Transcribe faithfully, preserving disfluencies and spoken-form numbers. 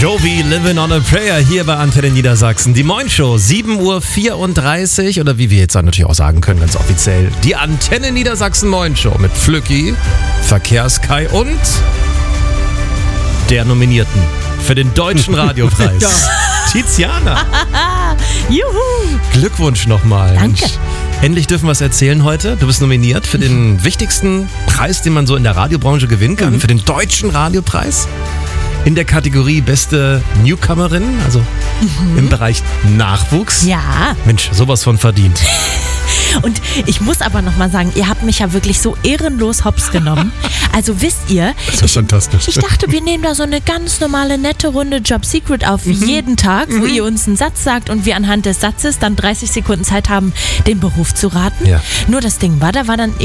Jovi, Living on a Prayer hier bei Antenne Niedersachsen. Die Moin-Show, sieben Uhr vierunddreißig oder wie wir jetzt dann natürlich auch sagen können, ganz offiziell, die Antenne Niedersachsen Moin-Show mit Flücki, Verkehrskai und der Nominierten für den Deutschen Radiopreis. Ja. Tiziana. Juhu. Glückwunsch nochmal. Danke. Mensch, endlich dürfen wir es erzählen heute. Du bist nominiert für den wichtigsten Preis, den man so in der Radiobranche gewinnen kann, mhm. für den Deutschen Radiopreis. In der Kategorie Beste Newcomerin, also mhm. im Bereich Nachwuchs. Ja. Mensch, sowas von verdient. Und ich muss aber nochmal sagen, ihr habt mich ja wirklich so ehrenlos hops genommen. Also wisst ihr, das ist ich, fantastisch. ich dachte, wir nehmen da so eine ganz normale, nette Runde Job Secret auf, wie mhm. jeden Tag, wo mhm. ihr uns einen Satz sagt und wir anhand des Satzes dann dreißig Sekunden Zeit haben, den Beruf zu raten. Ja. Nur das Ding war, da war dann